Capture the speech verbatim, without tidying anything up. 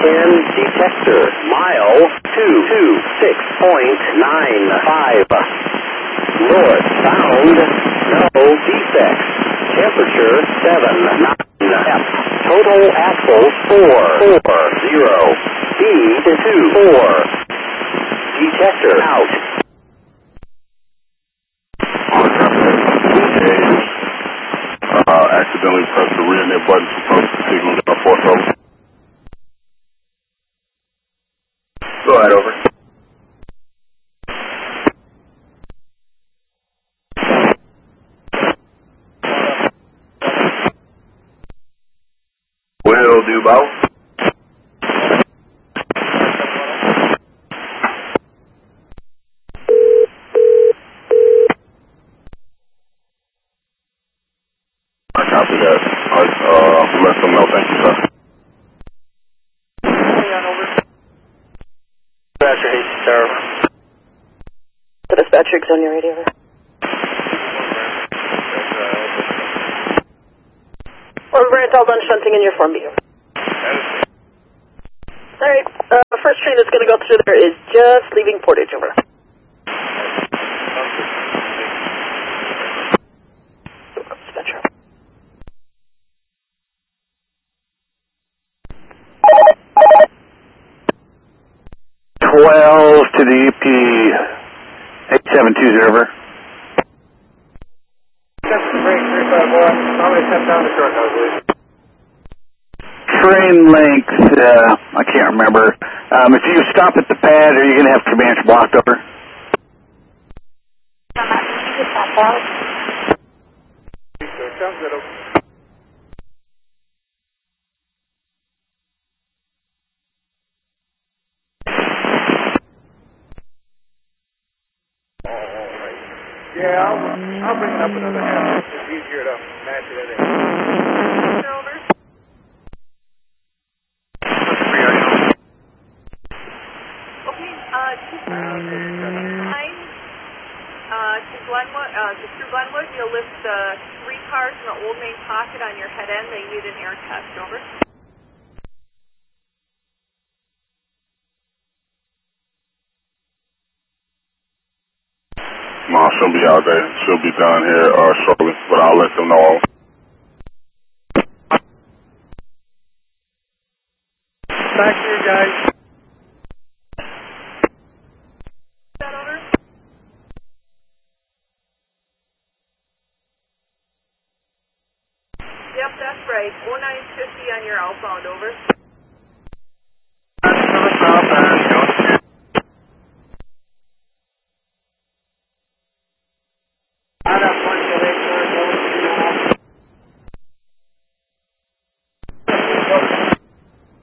ten detector. Mile two two six point nine five. Northbound, no defects. Temperature seven nine. F. Total axle four four zero. Speed two four. Detector out. Uh, accidentally pressed the rear net button for post signal down four over. Go ahead, over. Will do both. I copy that. Uh, let them know. Thank you, sir. Dispatcher, hey, sir. The dispatcher is on your radio. Over at all done shunting in your form B. Alright, uh, first train that's going to go through there is just leaving Portage, over. Dispatcher. twelve to the E P eight seven two zero, over. Train length, uh, I can't remember. Um, if you stop at the pad, are you going to have Comanche blocked, over? Yeah, I'll, I'll bring it up another half. It's easier to match it in. Over. Okay, uh, to nine, uh, to Glenwood, uh, to through Glenwood, you'll lift the three cars in the old main pocket on your head end. They need an air test, over. No, she'll be out there. She'll be down here uh, shortly, but I'll let them know. Back here, guys. That over? Yep, that's right. oh nine fifty on your outbound, over.